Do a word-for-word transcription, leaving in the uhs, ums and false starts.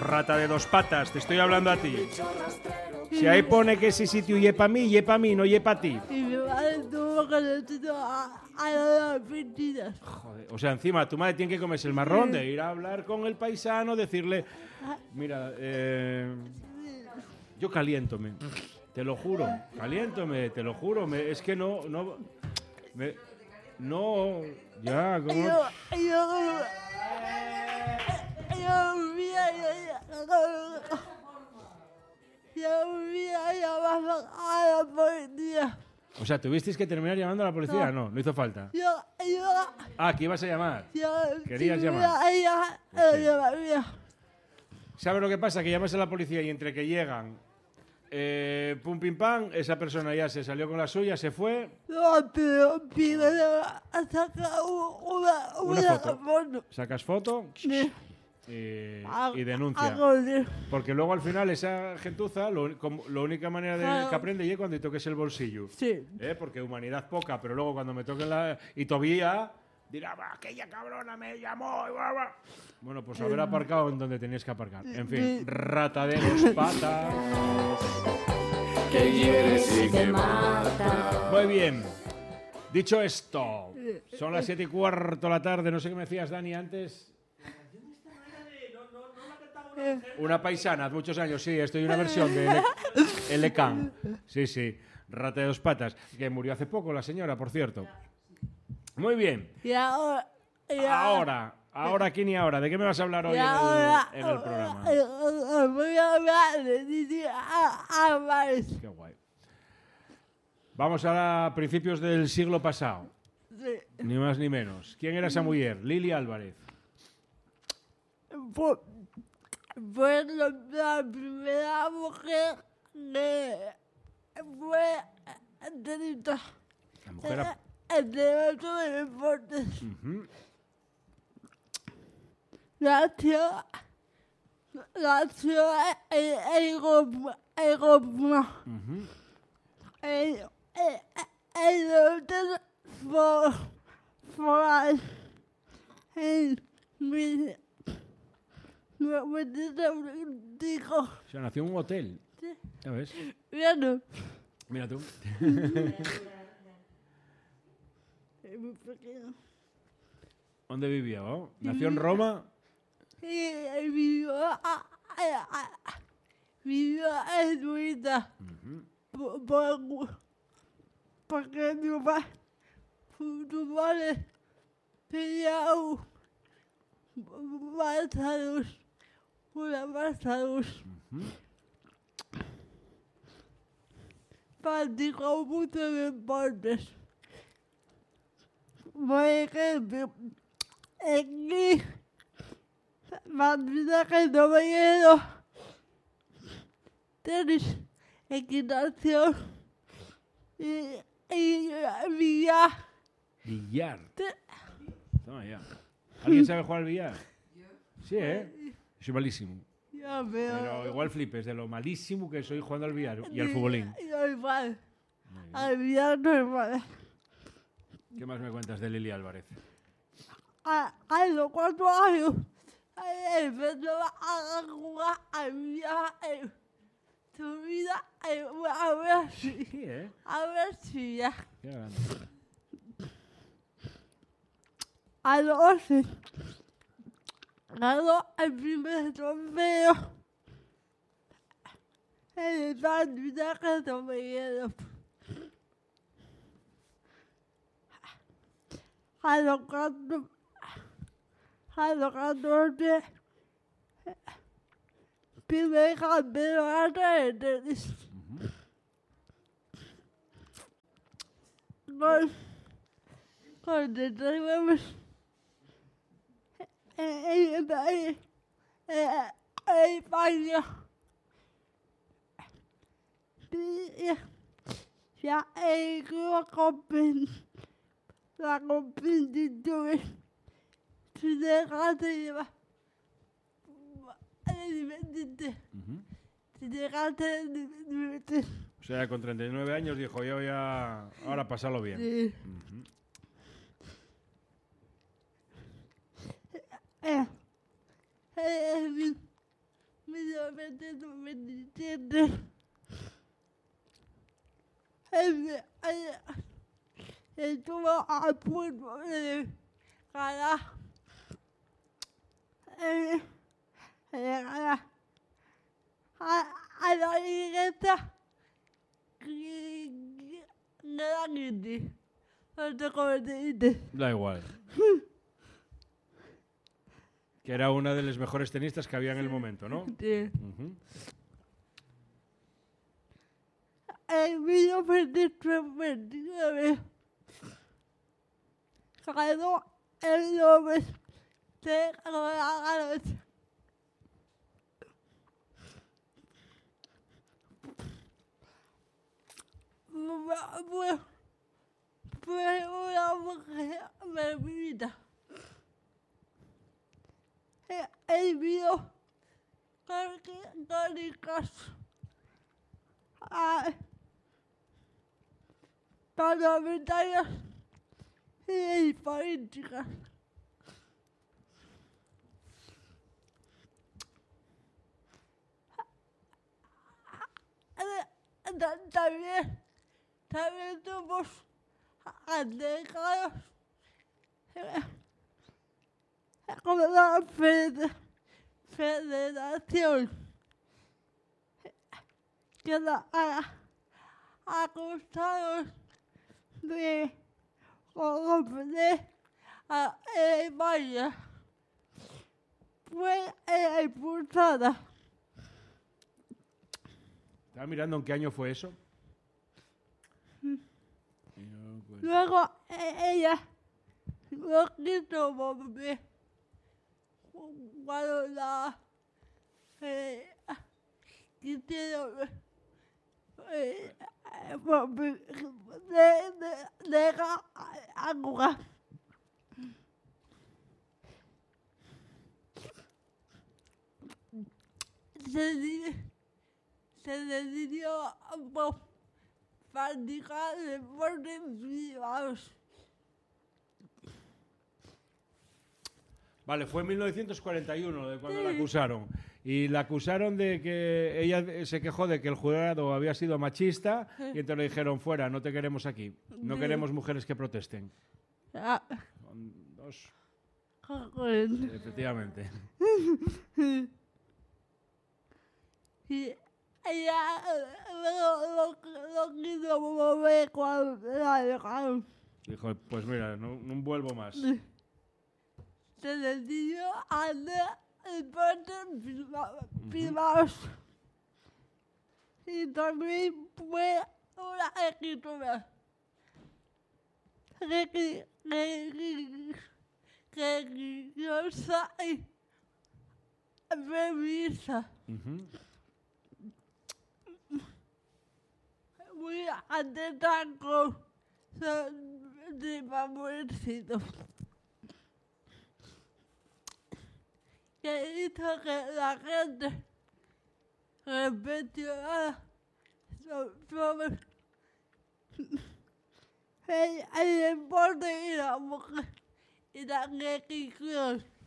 rata de dos patas, te estoy hablando a ti. Si ahí pone que ese sitio ye pa' mí, ye pa' mí, no ye pa' ti. Y mi madre tuvo que decir a, a las piscinas. Joder, o sea, encima tu madre tiene que comerse el marrón de ir a hablar con el paisano, decirle, mira, eh, yo caliéntome, te lo juro, caliéntome, te lo juro, me, es que no, no, me, no, ya, como... Yo, yo, yo vivía, yo, yo vivía llamando a la policía. O sea, ¿tuvisteis que terminar llamando a la policía? No, no hizo falta. Yo, yo, Ah, que ibas a llamar. yo, Querías si llamar. Ella, Pues sí. ella llamaría. ¿Sabes lo que pasa? Que llamas a la policía y entre que llegan, eh, pum, pim, pam, esa persona ya se salió con la suya, se fue. No, pero primero saca una, Una una foto. foto. Sacas foto Sí. y, Hago- y denuncia. hago de- Porque luego al final esa gentuza, lo, como- la única manera de Claro. que aprende es cuando te toques el bolsillo. Sí. ¿Eh? Porque humanidad poca, pero luego cuando me toquen la... Y todavía dirá, "Va, aquella cabrona me llamó. Y bla, bla". Bueno, pues haber aparcado en donde tenías que aparcar. En fin, rata de dos patas. ¿Qué quieres y qué mata? Muy bien. Dicho esto, son las siete y cuarto de la tarde. No sé qué me decías, Dani, antes. Una paisana, hace muchos años, sí, estoy en una versión de L- L K. Sí, sí, rata de dos patas, que murió hace poco la señora, por cierto. Muy bien, Y ahora. y ahora, ahora aquí ni ahora, ¿de qué me vas a hablar hoy y en ahora. el, en el programa? eh, eh, Voy a hablar de Didi Álvarez. Qué guay. Vamos a principios del siglo pasado, Sí. ni más ni menos. ¿Quién era esa mujer? Lili Álvarez. Fue, fue la, la primera mujer que fue tenista La mujer... a- en el otro de deportes. Ujú. Nació, nació en, en Roma. En Roma. Ujú. En, en, en el hotel for, for, en mil novecientos noventa y cinco. O sea, nació en un hotel. Sí. ¿Ya ves? Bueno, Mira tú. es muy pequeño. ¿Dónde vivía? oh? Nació en Roma. Y y vivió, a- a- a- vivió en Suiza. Por, por, porque mi papá, su padre tenía un más salud, una más salud. Practicó muchos deportes. Por ejemplo, aquí, patinaje no me quedo. Tenis, equitación y, y billar. Billar. Te- Toma ya. ¿Alguien sabe jugar al billar? Sí, ¿eh? Soy malísimo. Ya veo. Pero igual flipes de lo malísimo que soy jugando al billar y al futbolín. Yo igual. Al billar no igual. ¿Qué más me cuentas de Lili Álvarez? A, a los cuatro años empezó a jugar al billar en su vida. eh, A ver si, Sí, ¿eh? a ver si ya. Qué grande. A los once ganó el primer trofeo en el patinaje sobre hielo. A los cuatro, a los catorce, primer campeonato de tenis. Con, con treinta y nueve en en- en- en España. Y ya he ido a compen- la competición se deja de llevar divertirte. Se deja de divertirte. O sea, con treinta y nueve años dijo, yo ya... Ahora pasarlo bien. Sí. Eh, eh, mi, novecientos veintisiete, él, él estuvo a punto de ganar, eh, de ganar a, a la iglesia grande. No sé cómo se dice. Da igual. Que era una de las mejores tenistas que había en el momento, ¿no? Sí. Ujú. En mil novecientos veintinueve ganó el Nobel de Regalos. Fue, fue una mujer bebida. El video crónicas a parlamentarias y políticas. También, también somos allegados con la fed- federación que la ha acusado de corromper a España. Fue expulsada. Estaba mirando en qué año fue eso. Luego eh, ella lo quiso volver cuando la eh, quisieron eh, volver de, de, de agua. Se, di- se decidió por practicar deportes privados. Vale, fue en mil novecientos cuarenta y uno de cuando la acusaron. Y la acusaron de que ella se quejó de que el jurado había sido machista y entonces le dijeron, fuera, no te queremos aquí. No Sí. queremos mujeres que protesten. Ah, Son dos, joder. efectivamente. Y ella lo, lo, lo quiso mover cuando la dejaron. Dijo, pues mira, no, no vuelvo más. Se decidió hacer deportes priva- privados. Y también fue una escritora regi- regi- religiosa y feminista. Ujú. Muy atenta con su discapacidad, que hizo que la gente reflexionara so- sobre el, el deporte y la mujer y la religión.